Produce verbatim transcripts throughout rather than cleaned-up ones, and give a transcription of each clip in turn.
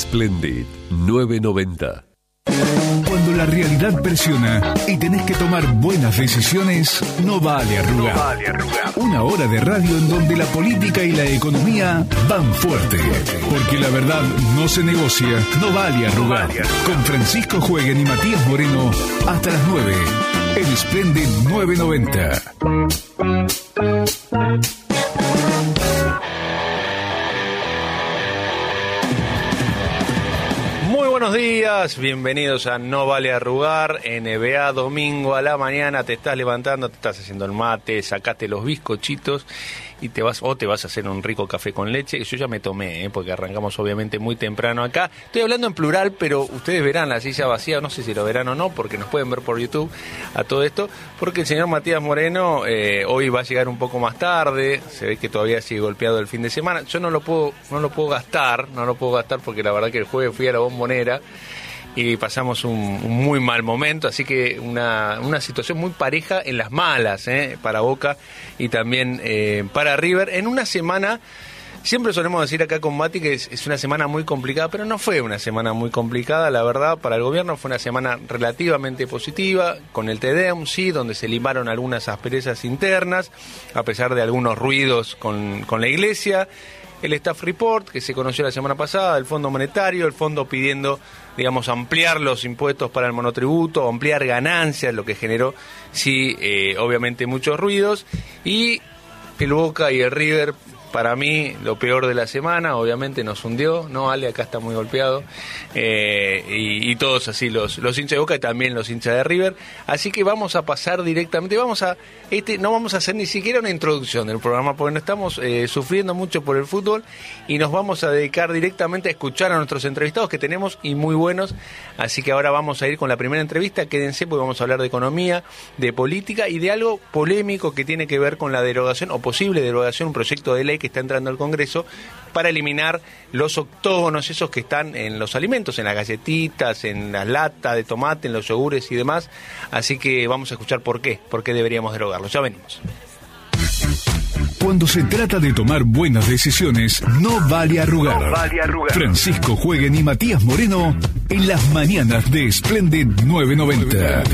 Splendid nueve noventa. Cuando la realidad presiona y tenés que tomar buenas decisiones, no vale arrugar. No vale arrugar. Una hora de radio en donde la política y la economía van fuerte. Porque la verdad no se negocia, no vale arrugar. Con Francisco Jueguen y Matías Moreno hasta las nueve en Splendid nueve noventa. Buenos días, bienvenidos a No Vale Arrugar, N B A, domingo a la mañana, te estás levantando, te estás haciendo el mate, sacaste los bizcochitos y te vas, o te vas a hacer un rico café con leche. Yo ya me tomé, ¿eh? Porque arrancamos obviamente muy temprano acá. Estoy hablando en plural, pero ustedes verán la silla vacía, no sé si lo verán o no, porque nos pueden ver por YouTube a todo esto, porque el señor Matías Moreno eh, hoy va a llegar un poco más tarde, se ve que todavía sigue golpeado el fin de semana. Yo no lo puedo, no lo puedo gastar, no lo puedo gastar porque la verdad que el jueves fui a la Bombonera y pasamos un, un muy mal momento, así que una, una situación muy pareja en las malas, ¿eh? Para Boca y también eh, para River, en una semana, siempre solemos decir acá con Mati que es, es una semana muy complicada, pero no fue una semana muy complicada, la verdad, para el gobierno fue una semana relativamente positiva, con el Tedeum, sí, donde se limaron algunas asperezas internas, a pesar de algunos ruidos con, con la iglesia. El staff report que se conoció la semana pasada, el Fondo Monetario, el fondo pidiendo, digamos, ampliar los impuestos para el monotributo, ampliar ganancias, lo que generó, sí, eh, obviamente muchos ruidos. Y el Boca y el River, para mí, lo peor de la semana, obviamente nos hundió, ¿no? Ale acá está muy golpeado, eh, y, y todos así, los, los hinchas de Boca y también los hinchas de River. Así que vamos a pasar directamente, vamos a, este, no vamos a hacer ni siquiera una introducción del programa, porque no estamos eh, sufriendo mucho por el fútbol, y nos vamos a dedicar directamente a escuchar a nuestros entrevistados que tenemos, y muy buenos. Así que ahora vamos a ir con la primera entrevista, quédense porque vamos a hablar de economía, de política y de algo polémico que tiene que ver con la derogación, o posible derogación, un proyecto de ley que está entrando al Congreso para eliminar los octógonos, esos que están en los alimentos, en las galletitas, en las latas de tomate, en los yogures y demás. Así que vamos a escuchar por qué, por qué deberíamos derogarlo. Ya venimos. Cuando se trata de tomar buenas decisiones, no vale arrugar. No vale arrugar. Francisco Jueguen y Matías Moreno en las mañanas de Splendid nueve noventa.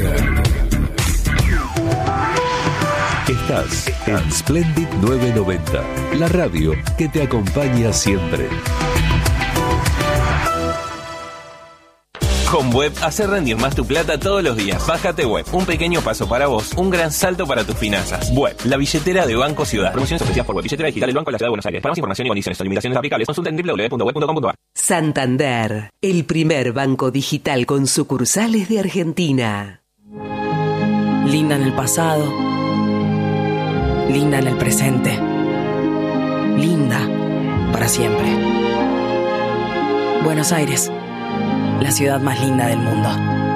Estás en Splendid nueve noventa, la radio que te acompaña siempre. Con Web, hacer rendir más tu plata todos los días. Bájate Web, un pequeño paso para vos, un gran salto para tus finanzas. Web, la billetera de Banco Ciudad. Promociones ofrecidas por Web, billetera digital del Banco de la Ciudad de Buenos Aires. Para más información y condiciones o limitaciones aplicables, consulta en doble u doble u doble u punto web punto com punto a r. Santander, el primer banco digital con sucursales de Argentina. Linda en el pasado, linda en el presente, linda para siempre. Buenos Aires, la ciudad más linda del mundo.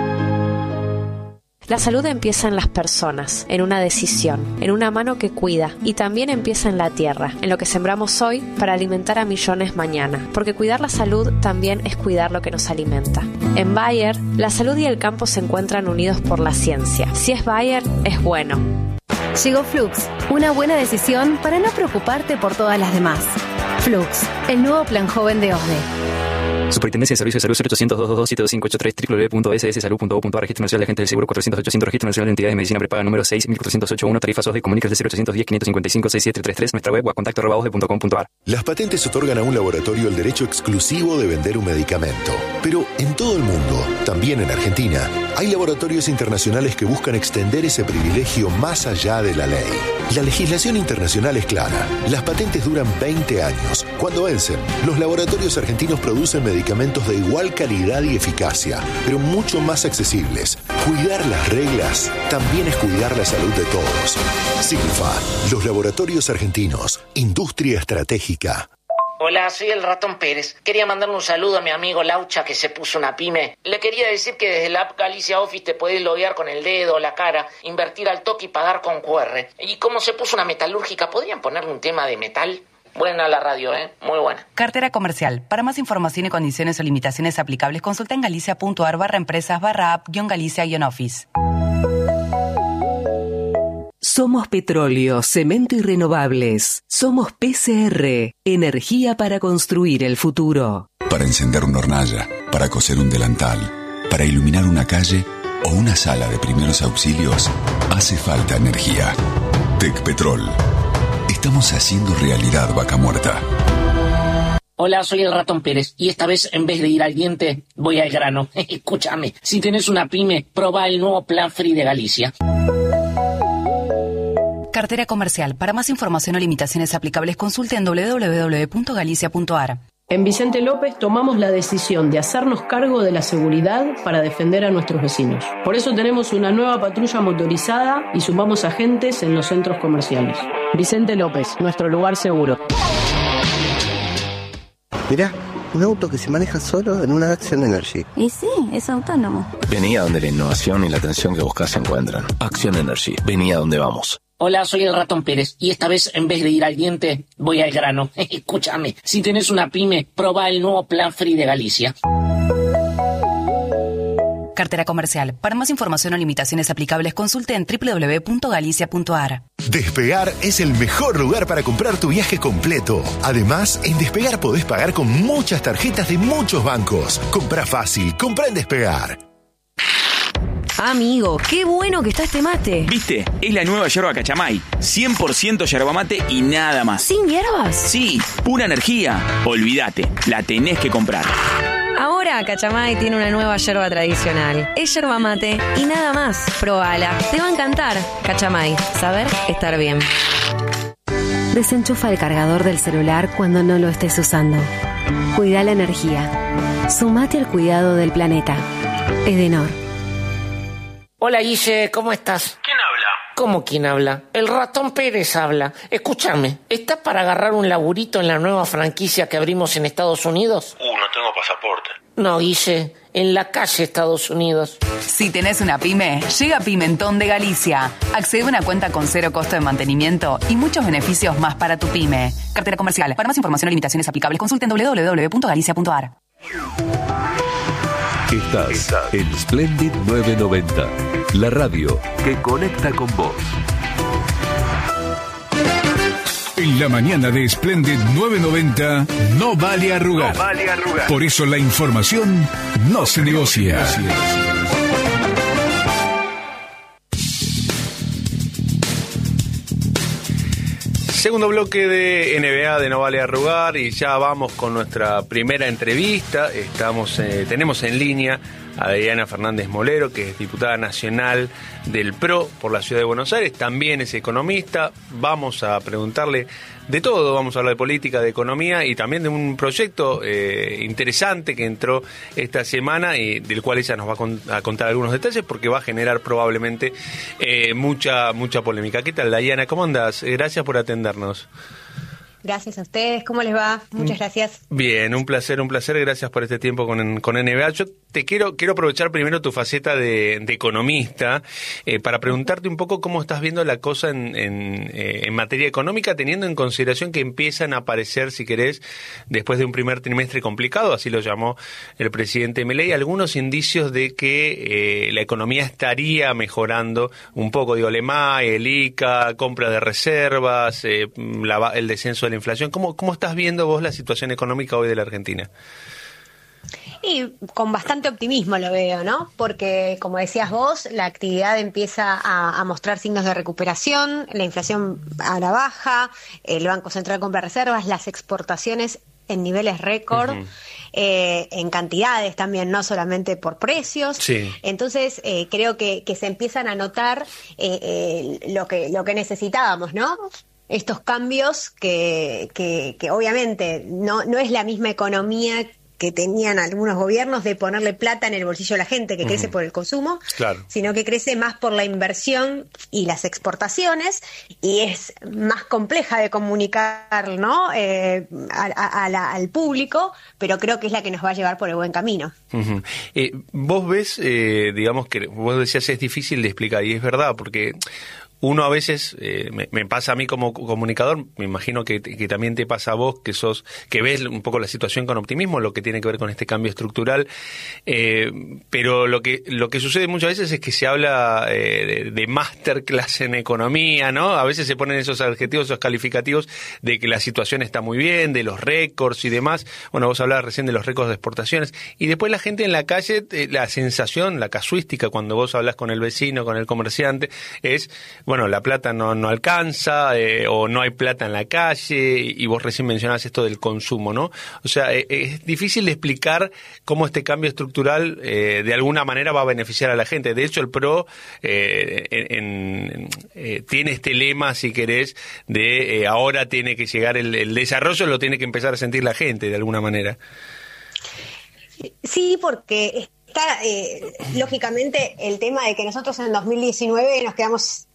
La salud empieza en las personas, en una decisión, en una mano que cuida, y también empieza en la tierra, en lo que sembramos hoy para alimentar a millones mañana, porque cuidar la salud también es cuidar lo que nos alimenta. En Bayer, la salud y el campo se encuentran unidos por la ciencia. Si es Bayer, es bueno. Llegó Flux, una buena decisión para no preocuparte por todas las demás. Flux, el nuevo plan joven de O S D E. Superintendencia de Servicios de Salud cero ochocientos, doscientos veintidós, siete dos cinco ocho tres, doble u doble u doble u punto s s salud punto gov punto a r. Registro Nacional de Agentes del Seguro cuatrocientos ochocientos. Registro Nacional de Entidades de Medicina Prepaga número seis mil cuatrocientos ochenta y uno. Tarifas O S D E. Comunícase de cero ochocientos diez, quinientos cincuenta y cinco, sesenta y siete treinta y tres. Nuestra web o a contacto arroba o s d e punto com punto a r. Las patentes otorgan a un laboratorio el derecho exclusivo de vender un medicamento. Pero en todo el mundo, también en Argentina, hay laboratorios internacionales que buscan extender ese privilegio más allá de la ley. La legislación internacional es clara. Las patentes duran veinte años. Cuando vencen, los laboratorios argentinos producen medicamentos de igual calidad y eficacia, pero mucho más accesibles. Cuidar las reglas también es cuidar la salud de todos. Silfa, los laboratorios argentinos, industria estratégica. Hola, soy el Ratón Pérez. Quería mandarle un saludo a mi amigo Laucha que se puso una pyme. Le quería decir que desde la app Galicia Office te podés loguear con el dedo, la cara, invertir al toque y pagar con Q R. Y como se puso una metalúrgica, ¿podrían ponerle un tema de metal? Buena la radio, ¿eh? Muy buena. Cartera comercial. Para más información y condiciones o limitaciones aplicables, consulta en galicia punto a r barra empresas barra app guión galicia guión office. Somos petróleo, cemento y renovables. Somos P C R, energía para construir el futuro. Para encender una hornalla, para coser un delantal, para iluminar una calle o una sala de primeros auxilios, hace falta energía. Tecpetrol. Estamos haciendo realidad Vaca Muerta. Hola, soy el Ratón Pérez y esta vez en vez de ir al diente, voy al grano. Escúchame, si tenés una pyme, probá el nuevo Plan Free de Galicia. Cartera comercial. Para más información o limitaciones aplicables, consulte en doble u doble u doble u punto galicia punto a r. En Vicente López tomamos la decisión de hacernos cargo de la seguridad para defender a nuestros vecinos. Por eso tenemos una nueva patrulla motorizada y sumamos agentes en los centros comerciales. Vicente López, nuestro lugar seguro. Mirá, un auto que se maneja solo en una Action Energy. Y sí, es autónomo. Vení a donde la innovación y la atención que buscas se encuentran. Action Energy, vení a donde vamos. Hola, soy el Ratón Pérez y esta vez en vez de ir al diente, voy al grano. Escúchame, si tenés una pyme, probá el nuevo Plan Free de Galicia. Cartera comercial. Para más información o limitaciones aplicables, consulte en doble u doble u doble u punto galicia punto a r. Despegar es el mejor lugar para comprar tu viaje completo. Además, en Despegar podés pagar con muchas tarjetas de muchos bancos. Comprá fácil, comprá en Despegar. Amigo, qué bueno que está este mate. ¿Viste? Es la nueva yerba Cachamay. cien por ciento yerba mate y nada más. ¿Sin hierbas? Sí, pura energía. Olvídate, la tenés que comprar. Ahora Cachamay tiene una nueva yerba tradicional. Es yerba mate y nada más. Probala, te va a encantar. Cachamay, saber estar bien. Desenchufa el cargador del celular cuando no lo estés usando. Cuida la energía. Sumate al cuidado del planeta. Edenor. Hola, Guille, ¿cómo estás? ¿Quién habla? ¿Cómo quién habla? El Ratón Pérez habla. Escúchame, ¿estás para agarrar un laburito en la nueva franquicia que abrimos en Estados Unidos? Uh, no tengo pasaporte. No, Guille, en la calle Estados Unidos. Si tenés una pyme, llega Pimentón de Galicia. Accede a una cuenta con cero costo de mantenimiento y muchos beneficios más para tu pyme. Cartera comercial. Para más información o limitaciones aplicables, consulte en doble u doble u doble u punto galicia punto a r. Estás, Estás en Splendid novecientos noventa, la radio que conecta con vos. En la mañana de Splendid novecientos noventa no vale arrugar. No vale arrugar. Por eso la información no se negocia. Segundo bloque de N B A de No Vale Arrugar y ya vamos con nuestra primera entrevista. Estamos, eh, tenemos en línea a Diana Fernández Molero, que es diputada nacional del P R O por la Ciudad de Buenos Aires, también es economista. Vamos a preguntarle de todo, vamos a hablar de política, de economía y también de un proyecto eh, interesante que entró esta semana y del cual ella nos va a, con, a contar algunos detalles porque va a generar probablemente eh, mucha mucha polémica. ¿Qué tal, Diana? ¿Cómo andás? Gracias por atendernos. Gracias a ustedes, ¿cómo les va? Muchas gracias. Bien, un placer, un placer, gracias por este tiempo con, con N B A. Yo te quiero quiero aprovechar primero tu faceta de, de economista eh, para preguntarte un poco cómo estás viendo la cosa en, en, eh, en materia económica, teniendo en consideración que empiezan a aparecer, si querés, después de un primer trimestre complicado, así lo llamó el presidente Milei, algunos indicios de que eh, la economía estaría mejorando un poco, digo, el E M A, el I C A, compra de reservas, eh, la, el descenso de la inflación. ¿Cómo, ¿Cómo estás viendo vos la situación económica hoy de la Argentina? Y con bastante optimismo lo veo, ¿no? Porque, como decías vos, la actividad empieza a, a mostrar signos de recuperación, la inflación a la baja, el Banco Central compra reservas, las exportaciones en niveles récord, uh-huh. eh, en cantidades también, no solamente por precios. Sí. Entonces, eh, creo que, que se empiezan a notar eh, eh, lo que, lo que necesitábamos, ¿no? Estos cambios que, que, que obviamente no, no es la misma economía que tenían algunos gobiernos de ponerle plata en el bolsillo de la gente, que uh-huh. crece por el consumo, claro. sino que crece más por la inversión y las exportaciones, y es más compleja de comunicar, ¿no? eh, a, a, a la, al público, pero creo que es la que nos va a llevar por el buen camino. Uh-huh. Eh, vos ves, eh, digamos que vos decías es difícil de explicar, y es verdad, porque uno a veces, eh, me, me pasa a mí como comunicador, me imagino que, que también te pasa a vos, que sos, que ves un poco la situación con optimismo, lo que tiene que ver con este cambio estructural, eh, pero lo que lo que sucede muchas veces es que se habla eh, de, de masterclass en economía, ¿no? A veces se ponen esos adjetivos, esos calificativos de que la situación está muy bien, de los récords y demás. Bueno, vos hablabas recién de los récords de exportaciones, y después la gente en la calle, eh, la sensación, la casuística cuando vos hablas con el vecino, con el comerciante, es, bueno, la plata no, no alcanza, eh, o no hay plata en la calle, y vos recién mencionabas esto del consumo, ¿no? O sea, eh, es difícil de explicar cómo este cambio estructural eh, de alguna manera va a beneficiar a la gente. De hecho, el PRO eh, en, en, eh, tiene este lema, si querés, de eh, ahora tiene que llegar el, el desarrollo, lo tiene que empezar a sentir la gente de alguna manera. Sí, porque está eh, lógicamente el tema de que nosotros en dos mil diecinueve nos quedamos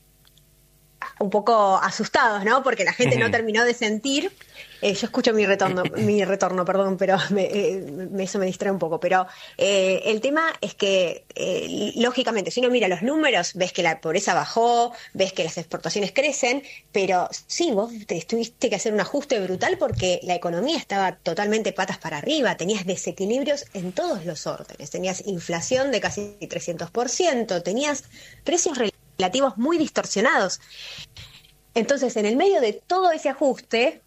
un poco asustados, ¿no? Porque la gente uh-huh. no terminó de sentir. Eh, yo escucho mi retorno, mi retorno, perdón, pero me, eh, eso me distrae un poco. Pero eh, el tema es que, eh, lógicamente, si uno mira los números, ves que la pobreza bajó, ves que las exportaciones crecen, pero sí, vos te tuviste que hacer un ajuste brutal porque la economía estaba totalmente patas para arriba, tenías desequilibrios en todos los órdenes, tenías inflación de casi trescientos por ciento, tenías precios relativos muy distorsionados. Entonces, en el medio de todo ese ajuste,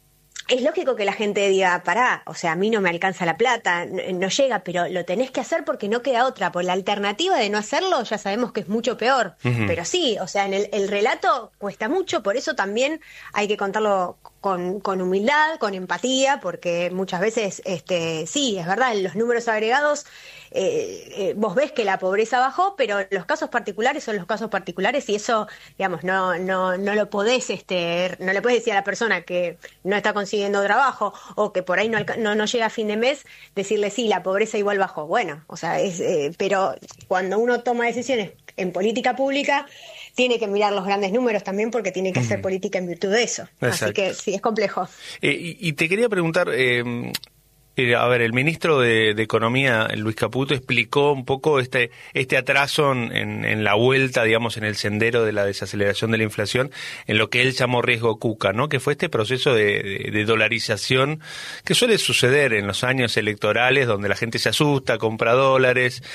es lógico que la gente diga, pará, o sea, a mí no me alcanza la plata, no, no llega, pero lo tenés que hacer porque no queda otra. Por la alternativa de no hacerlo ya sabemos que es mucho peor. Uh-huh. Pero sí, o sea, en el, el relato cuesta mucho, por eso también hay que contarlo con, con humildad, con empatía, porque muchas veces, este, sí, es verdad, en los números agregados eh, eh, vos ves que la pobreza bajó, pero los casos particulares son los casos particulares y eso, digamos, no, no, no lo podés, este, no le podés decir a la persona que no está consiguiendo trabajo o que por ahí no, no, no llega a fin de mes, decirle sí, la pobreza igual bajó. Bueno, o sea, es, eh, pero cuando uno toma decisiones en política pública, tiene que mirar los grandes números también porque tiene que hacer uh-huh. política en virtud de eso. Exacto. Así que sí, es complejo. Eh, y, y te quería preguntar, eh, eh, a ver, el ministro de, de Economía, Luis Caputo, explicó un poco este este atraso en, en la vuelta, digamos, en el sendero de la desaceleración de la inflación, en lo que él llamó riesgo Cuca, ¿no? Que fue este proceso de, de, de dolarización que suele suceder en los años electorales, donde la gente se asusta, compra dólares,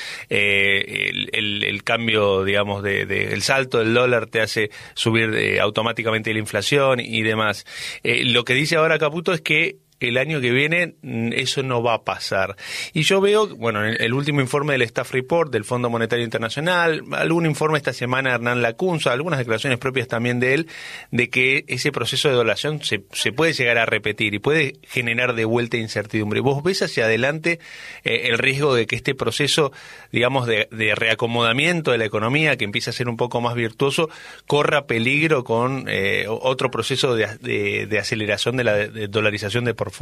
eh, el, el, el cambio, digamos, de, de el salto del dólar te hace subir eh, automáticamente la inflación y demás. Eh, lo que dice ahora Caputo es que el año que viene eso no va a pasar. Y yo veo, bueno, en el último informe del Staff Report del Fondo Monetario Internacional, algún informe esta semana de Hernán Lacunza, algunas declaraciones propias también de él, de que ese proceso de dolarización se, se puede llegar a repetir y puede generar de vuelta incertidumbre. ¿Vos ves hacia adelante eh, el riesgo de que este proceso, digamos, de, de reacomodamiento de la economía, que empieza a ser un poco más virtuoso, corra peligro con eh, otro proceso de, de, de aceleración de la de, de dolarización de portafolios?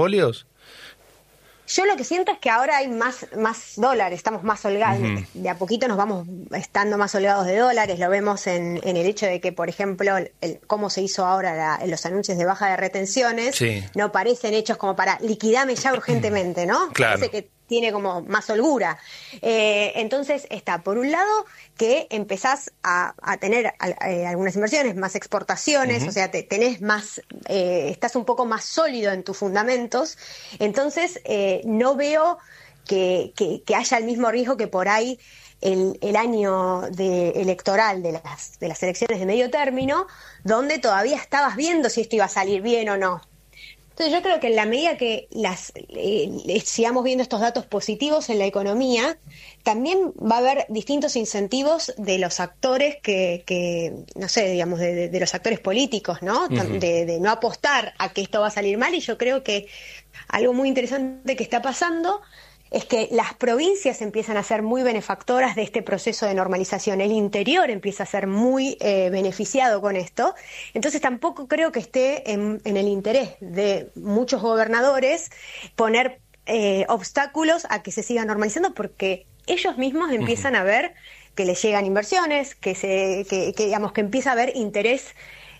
Yo lo que siento es que ahora hay más más dólares, estamos más holgados, uh-huh. de a poquito nos vamos estando más holgados de dólares, lo vemos en, en el hecho de que, por ejemplo, el, el, cómo se hizo ahora la, en los anuncios de baja de retenciones, sí. no parecen hechos como para liquidarme ya urgentemente, ¿no? Claro. Parece que tiene como más holgura. Eh, entonces está, por un lado, que empezás a, a tener a, eh, algunas inversiones, más exportaciones, uh-huh. o sea, te, tenés más, eh, estás un poco más sólido en tus fundamentos, entonces eh, no veo que, que, que haya el mismo riesgo que por ahí el, el año de electoral de las, de las elecciones de medio término, donde todavía estabas viendo si esto iba a salir bien o no. Entonces yo creo que en la medida que las eh, sigamos viendo estos datos positivos en la economía, también va a haber distintos incentivos de los actores que, que no sé, digamos, de, de, de los actores políticos, ¿no? Uh-huh. De, de no apostar a que esto va a salir mal, y yo creo que algo muy interesante que está pasando es que las provincias empiezan a ser muy benefactoras de este proceso de normalización. El interior empieza a ser muy eh, beneficiado con esto. Entonces tampoco creo que esté en, en el interés de muchos gobernadores poner eh, obstáculos a que se siga normalizando, porque ellos mismos empiezan uh-huh. a ver que les llegan inversiones, que se, que, que digamos que empieza a haber interés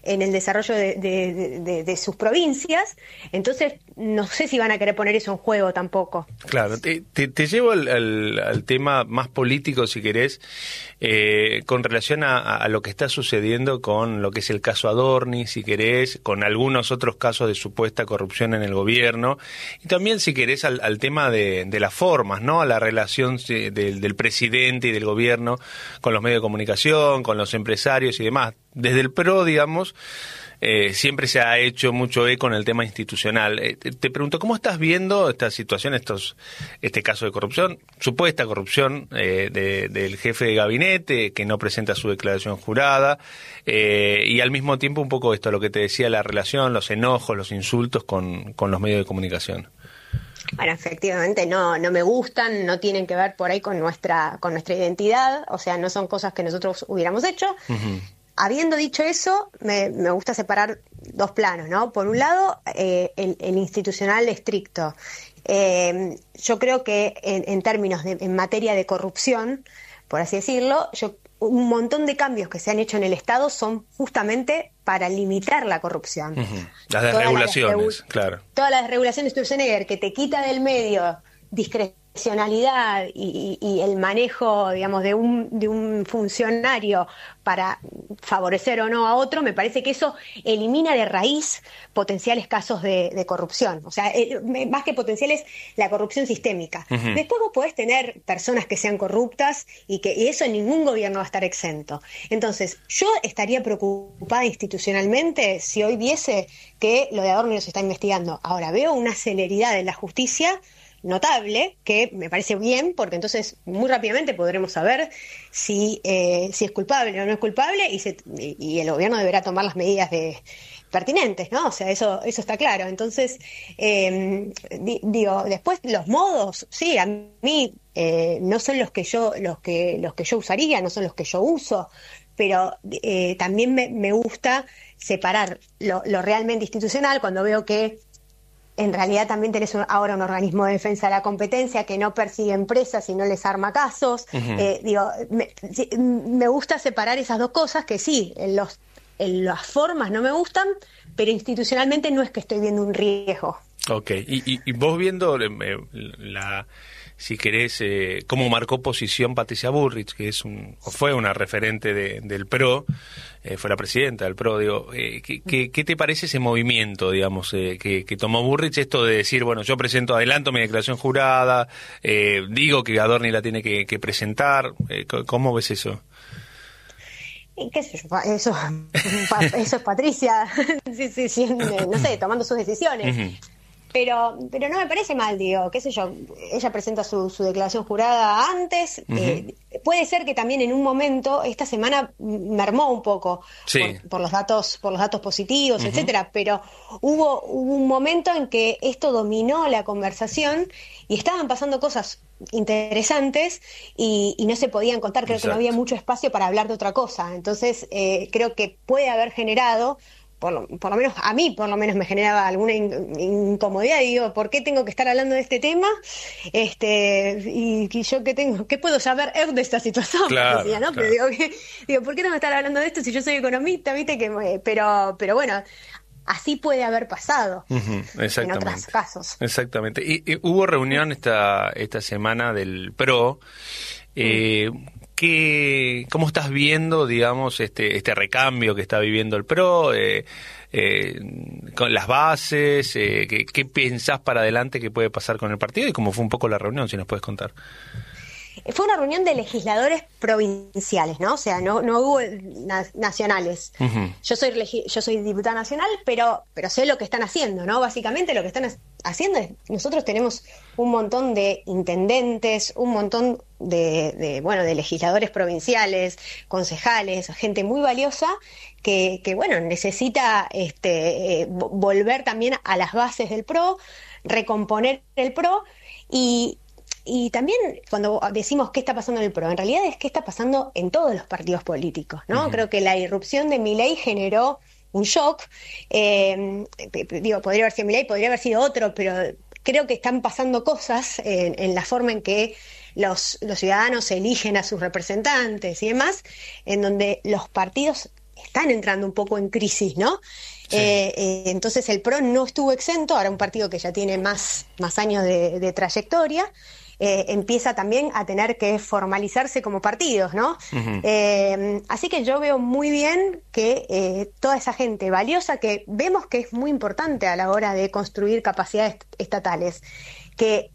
en el desarrollo de, de, de, de sus provincias, entonces no sé si van a querer poner eso en juego tampoco. Claro, te, te, te llevo al, al, al tema más político, si querés, eh, con relación a, a lo que está sucediendo con lo que es el caso Adorni, si querés, con algunos otros casos de supuesta corrupción en el gobierno, y también, si querés, al, al tema de, de las formas, ¿no? A la relación de, del, del presidente y del gobierno con los medios de comunicación, con los empresarios y demás. Desde el PRO, digamos, eh, siempre se ha hecho mucho eco en el tema institucional. Eh, te, te pregunto, ¿cómo estás viendo esta situación, estos, este caso de corrupción, supuesta corrupción eh, de, del jefe de gabinete, que no presenta su declaración jurada, eh, y al mismo tiempo un poco esto, lo que te decía, la relación, los enojos, los insultos con, con los medios de comunicación? Bueno, efectivamente no no me gustan, no tienen que ver por ahí con nuestra con nuestra identidad, o sea, no son cosas que nosotros hubiéramos hecho. Uh-huh. Habiendo dicho eso, me, me gusta separar dos planos, ¿no? Por un lado, eh, el, el institucional estricto. Eh, yo creo que en, en términos de en materia de corrupción, por así decirlo, yo un montón de cambios que se han hecho en el Estado son justamente para limitar la corrupción. Uh-huh. Las desregulaciones, la claro. Toda la desregulación de Sturzenegger, que te quita del medio discrecionalidad y, y, y el manejo, digamos, de un, de un funcionario para favorecer o no a otro, me parece que eso elimina de raíz potenciales casos de, de corrupción. O sea, eh, más que potenciales, la corrupción sistémica. Uh-huh. Después vos podés tener personas que sean corruptas y que y eso ningún gobierno va a estar exento. Entonces, yo estaría preocupada institucionalmente si hoy viese que lo de Adorni se está investigando. Ahora, veo una celeridad en la justicia notable, que me parece bien, porque entonces muy rápidamente podremos saber si eh, si es culpable o no es culpable y, se, y, y el gobierno deberá tomar las medidas de pertinentes, ¿no? O sea, eso eso está claro. Entonces, eh, di, digo, después los modos, sí, a mí eh, no son los que yo los que los que yo usaría, no son los que yo uso, pero eh, también me, me gusta separar lo, lo realmente institucional cuando veo que en realidad también tenés un, ahora un organismo de defensa de la competencia que no persigue empresas y no les arma casos. Uh-huh. Eh, digo, me, me gusta separar esas dos cosas que sí, en, los, en las formas no me gustan, pero institucionalmente no es que estoy viendo un riesgo. Ok, y, y, y vos viendo eh, la... si querés, eh, cómo marcó posición Patricia Bullrich, que es un o fue una referente de, del PRO, eh, fue la presidenta del PRO, digo, eh, ¿qué, qué, ¿qué te parece ese movimiento, digamos, eh, que, que tomó Bullrich, esto de decir, bueno, yo presento, adelanto mi declaración jurada, eh, digo que Adorni la tiene que, que presentar, eh, ¿cómo ves eso? ¿Qué sé yo? Eso, eso es Patricia, sí, sí, sí, no sé, tomando sus decisiones. Uh-huh. Pero pero no me parece mal, digo, qué sé yo, ella presenta su, su declaración jurada antes, uh-huh. eh, puede ser que también en un momento, esta semana mermó un poco sí. por, por los datos por los datos positivos, uh-huh. etcétera, pero hubo, hubo un momento en que esto dominó la conversación y estaban pasando cosas interesantes y, y no se podían contar, creo Exacto. que no había mucho espacio para hablar de otra cosa, entonces eh, creo que puede haber generado Por lo, por lo menos a mí por lo menos me generaba alguna in, incomodidad, digo, ¿por qué tengo que estar hablando de este tema? Este y, y yo qué tengo, ¿qué puedo saber de esta situación? Claro, decía, ¿no? claro. Pero digo, que, digo, ¿por qué tengo que estar hablando de esto si yo soy economista, viste que me, pero pero bueno, así puede haber pasado uh-huh, en otros casos. Exactamente. Y, y hubo reunión esta esta semana del PRO. Eh, ¿Qué, ¿Cómo estás viendo, digamos, este este recambio que está viviendo el PRO, eh, eh, con las bases? Eh, ¿qué, ¿Qué pensás para adelante que puede pasar con el partido y cómo fue un poco la reunión, si nos puedes contar? Fue una reunión de legisladores provinciales, ¿no? O sea, no no hubo na- nacionales. Uh-huh. Yo soy legi- yo soy diputada nacional, pero pero sé lo que están haciendo, ¿no? Básicamente lo que están haciendo es, nosotros tenemos un montón de intendentes, un montón de, de bueno, de legisladores provinciales, concejales, gente muy valiosa que que bueno, necesita este eh, volver también a las bases del PRO, recomponer el PRO y Y también cuando decimos qué está pasando en el PRO, en realidad es qué está pasando en todos los partidos políticos, ¿no? Uh-huh. Creo que la irrupción de Milei generó un shock. Eh, digo, podría haber sido Milei, podría haber sido otro, pero creo que están pasando cosas en, en la forma en que los, los ciudadanos eligen a sus representantes y demás, en donde los partidos están entrando un poco en crisis, ¿no? Sí. Eh, eh, entonces el P R O no estuvo exento, ahora un partido que ya tiene más, más años de, de trayectoria, eh, empieza también a tener que formalizarse como partidos, ¿no? Uh-huh. Eh, así que yo veo muy bien que eh, toda esa gente valiosa que vemos que es muy importante a la hora de construir capacidades estatales, que